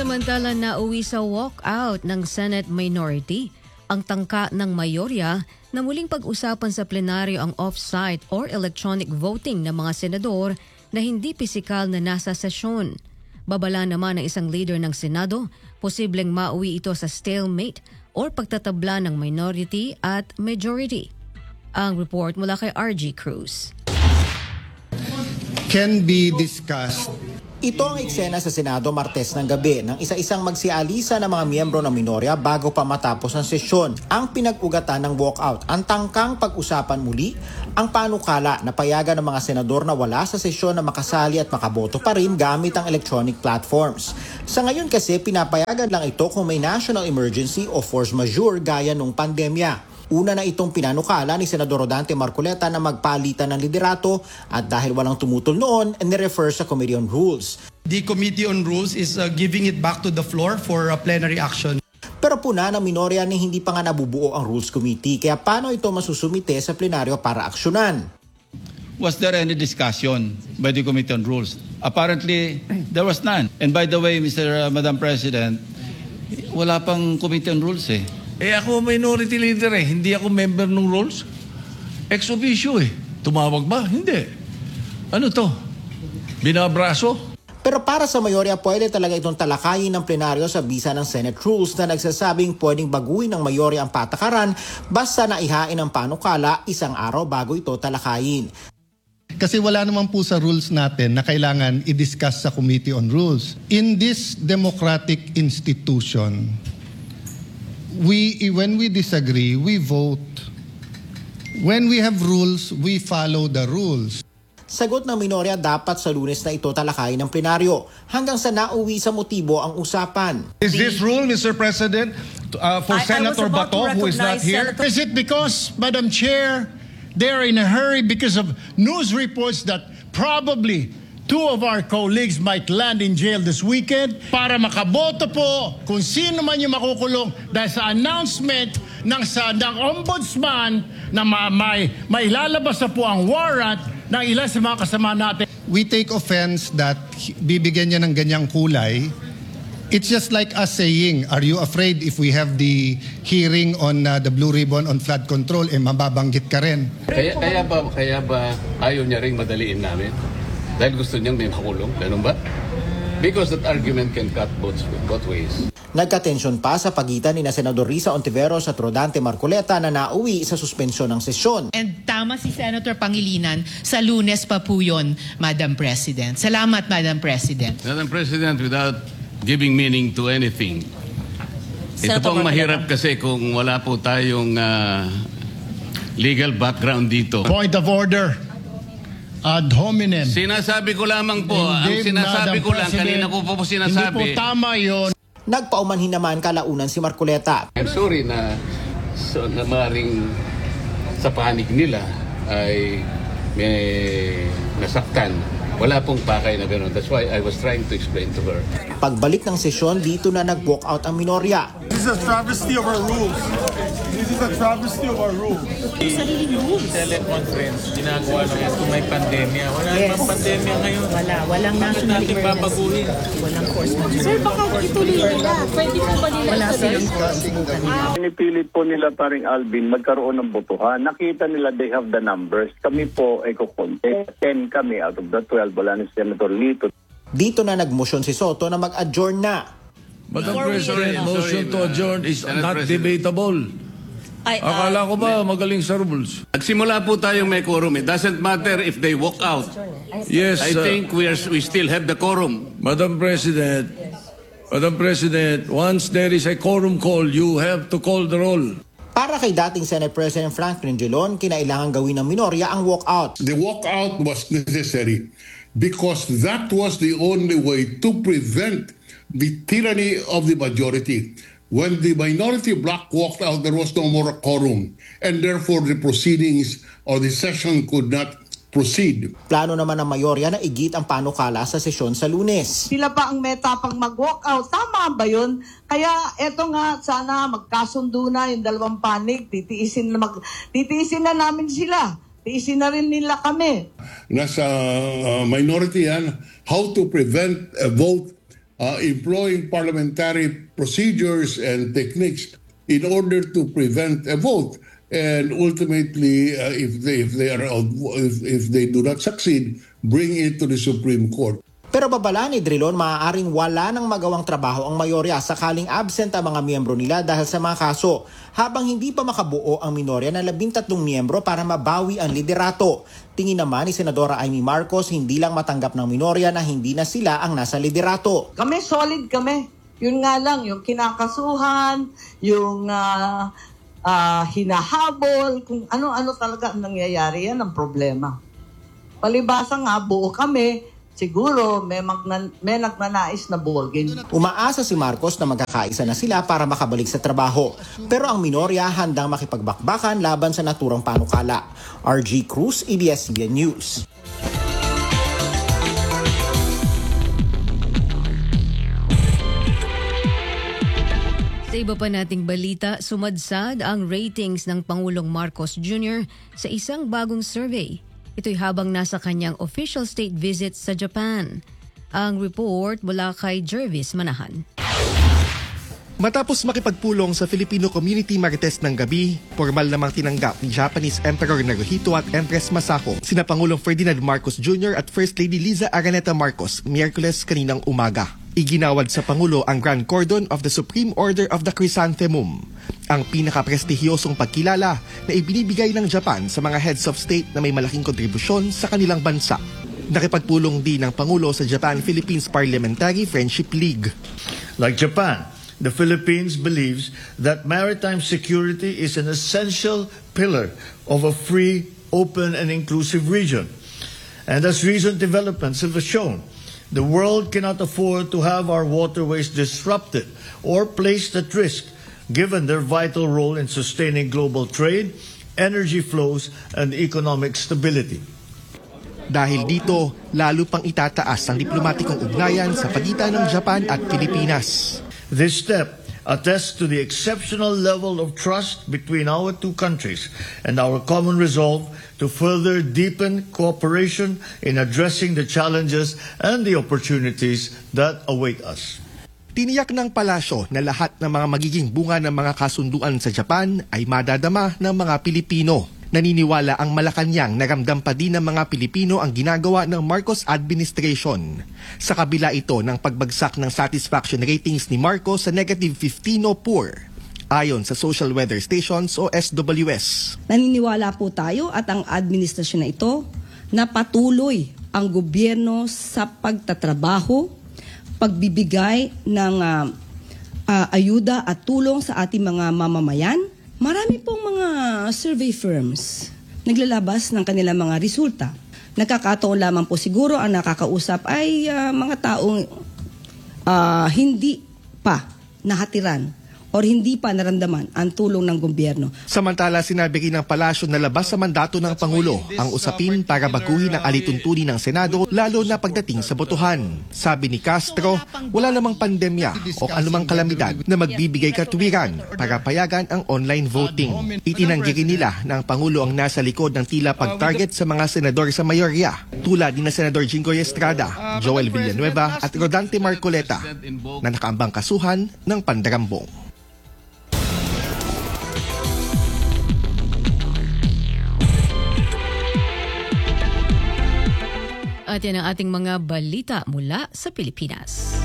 Samantala nauwi sa walkout ng Senate minority ang tangka ng mayorya na muling pag-usapan sa plenaryo ang off-site or electronic voting ng mga senador na hindi pisikal na nasa sesyon. Babala naman ng isang leader ng Senado, posibleng mauwi ito sa stalemate or pagtatabla ng minority at majority. Ang report mula kay RG Cruz. Can be discussed. Ito ang eksena sa Senado Martes ng gabi ng isa-isang magsialisa ng mga miyembro ng minorya bago pa matapos ang sesyon. Ang pinag-ugatan ng walkout, ang tangkang pag-usapan muli, ang panukala na payagan ng mga senador na wala sa sesyon na makasali at makaboto pa rin gamit ang electronic platforms. Sa ngayon kasi pinapayagan lang ito kung may national emergency o force majeure gaya nung pandemya. Una na itong pinanukala ni Senador Rodante Marcoleta na magpalitan ng liderato at dahil walang tumutol noon, nirefer sa Committee on Rules. The Committee on Rules is giving it back to the floor for plenary action. Pero puna ng minorya ni hindi pa nga nabubuo ang Rules Committee, kaya paano ito masusumite sa plenaryo para aksyonan? Was there any discussion by the Committee on Rules? Apparently, there was none. And by the way, Madam President, wala pang Committee on Rules eh. Ako minority leader hindi ako member ng rules. Ex officio Tumawag ba? Hindi. Ano to? Binabraso? Pero para sa mayorya, pwede talaga itong talakayin ng plenaryo sa bisa ng Senate Rules na nagsasabing pwedeng baguhin ng mayorya ang patakaran basta naihain ng panukala isang araw bago ito talakayin. Kasi wala naman po sa rules natin na kailangan i-discuss sa Committee on Rules. In this democratic institution, when we disagree, we vote. When we have rules, we follow the rules. Sagot ng minorya, dapat sa Lunes na ito talakayin ng plenaryo hanggang sa nauwi sa motibo ang usapan. Is this rule, Mr. President, for Senator Bato, who is not here? Is it because, Madam Chair, they're in a hurry because of news reports that probably two of our colleagues might land in jail this weekend para makaboto po kung sino man yung makukulong dahil sa announcement ng ombudsman na may lalabas na po ang warrant ng ilan sa mga kasama natin. We take offense that bibigyan niya ng ganyang kulay. It's just like us saying, are you afraid if we have the hearing on the Blue Ribbon on flood control, mababanggit ka rin? Kaya ba ayaw niya rin madaliin namin? Dahil gusto niyang may makulong, ganun ba? Because that argument can cut both ways. Nagka-tensyon pa sa pagitan ni Senador Risa Ontiveros at Rodante Marcoleta na nauwi sa suspensyon ng sesyon. And tama si Senator Pangilinan, sa Lunes pa po yun, Madam President. Salamat, Madam President. Madam President, without giving meaning to anything, ito pong mahirap kasi kung wala po tayong legal background dito. Point of order. Ad hominem. Sinasabi ko lamang po, ang sinasabi ko lang, kanina ko po sinasabi. Hindi po tama yun. Nagpaumanhin naman kalaunan si Marcoleta. I'm sorry na maring sa panig nila ay may nasaktan. Wala pong pakay na gano'n. That's why I was trying to explain to her. Pagbalik ng sesyon, dito na nag-walk out ang minorya. This is a travesty of our rules. This is a travesty of our rules. Sariling rules. Teleconference, ginagawa na yan kung may pandemya. Wala namang pandemya ngayon. Walang national emergency. Walang force majeure. Sir, baka ituloy nila. Pwede po ba nila wala silang force majeure. Pinipilit po nila paring Alvin magkaroon ng botohan. Nakita nila they have the numbers. Kami po ay kukonte. 10 kami out of the 12. Wala ni Senator Lito. Dito na nagmotion si Soto na mag-adjourn na. Madam President, motion to adjourn is not debatable. Akala ko ba magaling sa rules? Nagsimula po tayong may quorum. It doesn't matter if they walk out. Yes. I think we still have the quorum. Madam President, once there is a quorum call, you have to call the roll. Para kay dating Senate President Franklin Drilon, kinailangan gawin ng minorya ang walkout. The walkout was necessary because that was the only way to prevent the tyranny of the majority. When the minority bloc walked out, there was no more quorum, and therefore the proceedings or the session could not proceed. Plano naman ng mayorya na igit ang panukala sa sesyon sa Lunes. Sila pa ang meta pang mag-walkout. Tama ba yun? Kaya eto nga, sana magkasundo na yung dalawang panig. Titiisin na namin sila. Tiisin na rin nila kami. Nasa minority yan, how to prevent a vote employing parliamentary procedures and techniques in order to prevent a vote. And ultimately, if they do not succeed, bring it to the Supreme Court. Pero babala ni Drilon, maaaring wala nang magawang trabaho ang mayorya sakaling absent ang mga miyembro nila dahil sa mga kaso, habang hindi pa makabuo ang minorya na 13 miyembro para mabawi ang liderato. Tingin naman ni Senadora Amy Marcos, hindi lang matanggap ng minorya na hindi na sila ang nasa liderato. Kami, solid kami. Yun nga lang, yung kinakasuhan, yung hinahabol, kung ano-ano talaga ang nangyayari, yan ang problema. Palibasa nga, buo kami, siguro may nagnanais na buwagin. Umaasa si Marcos na magkakaisa na sila para makabalik sa trabaho. Pero ang minorya handang makipagbakbakan laban sa naturang panukala. RG Cruz, ABS-CBN News. Sa iba pa nating balita, sumadsad ang ratings ng Pangulong Marcos Jr. sa isang bagong survey. Ito'y habang nasa kanyang official state visit sa Japan. Ang report mula kay Jervis Manahan. Matapos makipagpulong sa Filipino community Martes ng gabi, formal namang tinanggap ni Japanese Emperor Naruhito at Empress Masako sina Pangulong Ferdinand Marcos Jr. at First Lady Liza Araneta Marcos Miyerkules kaninang umaga. Iginawad sa Pangulo ang Grand Cordon of the Supreme Order of the Chrysanthemum, ang pinakaprestihiyosong pagkilala na ibinibigay ng Japan sa mga heads of state na may malaking kontribusyon sa kanilang bansa. Nakipagpulong din ng Pangulo sa Japan-Philippines Parliamentary Friendship League. Like Japan, the Philippines believes that maritime security is an essential pillar of a free, open, and inclusive region. And as recent developments have shown, the world cannot afford to have our waterways disrupted or placed at risk, given their vital role in sustaining global trade, energy flows, and economic stability. Dahil dito, lalo pang itataas ang diplomatikong ugnayan sa pagitan ng Japan at Pilipinas. This step attests to the exceptional level of trust between our two countries and our common resolve to further deepen cooperation in addressing the challenges and the opportunities that await us. Tiniyak ng palasyo na lahat ng mga magiging bunga ng mga kasunduan sa Japan ay madadama ng mga Pilipino. Naniniwala ang Malacanang na ramdam pa din ng mga Pilipino ang ginagawa ng Marcos administration. Sa kabila ito ng pagbagsak ng satisfaction ratings ni Marcos sa -15 o poor, ayon sa social weather stations o SWS. Naniniwala po tayo at ang administrasyon na ito na patuloy ang gobyerno sa pagtatrabaho, pagbibigay ng ayuda at tulong sa ating mga mamamayan. Marami pong mga survey firms naglalabas ng kanilang mga resulta. Nakakataon lamang po siguro ang nakakausap ay mga taong hindi pa nahatiran or hindi pa naramdaman ang tulong ng gobyerno. Samantala, sinabi rin ng palasyo na labas sa mandato ng Pangulo ang usapin para baguhin ang alituntunin ng Senado, lalo na pagdating sa botohan. Sabi ni Castro, wala namang pandemya o anumang kalamidad na magbibigay katuwiran para payagan ang online voting. Itinanggi rin nila na ang Pangulo ang nasa likod ng tila pag-target sa mga senador sa mayorya, tulad ni na Senador Jinggoy Estrada, Joel Villanueva at Rodante Marcoleta na nakaambang kasuhan ng pandarambong. At yan ang ating mga balita mula sa Pilipinas.